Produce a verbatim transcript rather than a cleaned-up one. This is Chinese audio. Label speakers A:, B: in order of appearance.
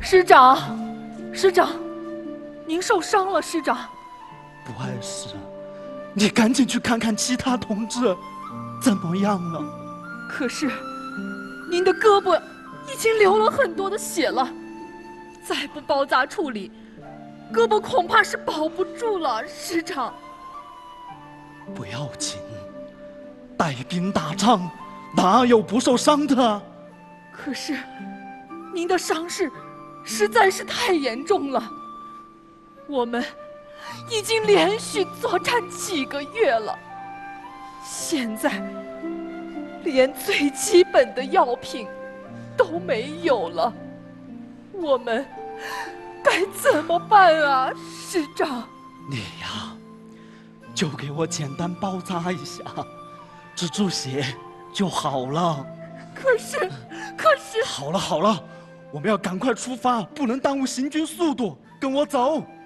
A: 师长，师长，您受伤了，师长。
B: 不碍事，你赶紧去看看其他同志怎么样了。
A: 可是，您的胳膊已经流了很多的血了，再不包扎处理，胳膊恐怕是保不住了，师长。
B: 不要紧，带兵打仗，哪有不受伤的？
A: 可是，您的伤势实在是太严重了，我们已经连续作战几个月了，现在连最基本的药品都没有了，我们该怎么办啊，师长？
B: 你呀，就给我简单包扎一下，止住血就好了。
A: 可是，可是……
B: 好了好了，我们要赶快出发，不能耽误行军速度。跟我走。